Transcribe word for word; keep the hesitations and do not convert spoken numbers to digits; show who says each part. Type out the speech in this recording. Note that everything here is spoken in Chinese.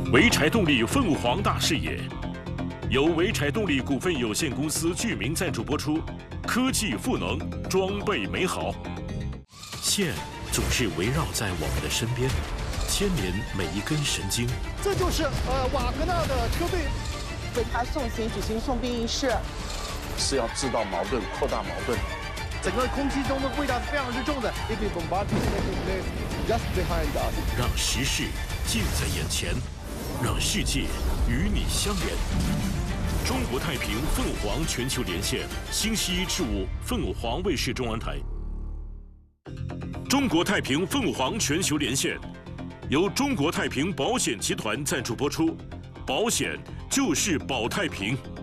Speaker 1: 潍柴动力凤凰大视野，由潍柴动力股份有限公司剧名赞助播出。科技赋能，装备美好。线总是围绕在我们的身边，牵连每一根神经。
Speaker 2: 这就是呃瓦格纳的车队
Speaker 3: 为他送行举行送殡仪式，
Speaker 4: 是要制造矛盾，扩大矛盾。
Speaker 2: 整个空气中的味道是非常之重的。If you bombard just behind us，
Speaker 1: 让时事近在眼前，让世界与你相连。中国太平凤凰全球连线，星期一至五凤凰卫视中央台。中国太平凤凰全球连线，由中国太平保险集团赞助播出，保险就是保太平。